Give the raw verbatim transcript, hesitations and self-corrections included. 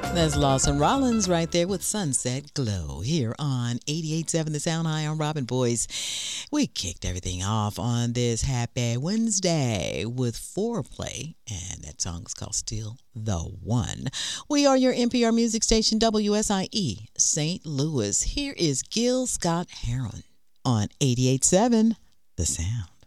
That's Lawson Rollins right there with Sunset Glow here on eighty-eight point seven The Sound. High on Robin Boys. We kicked everything off on this happy Wednesday with Foreplay, and that song is called Still the One. We are your N P R music station, W S I E, Saint Louis. Here is Gil Scott-Heron on eighty-eight point seven The Sound.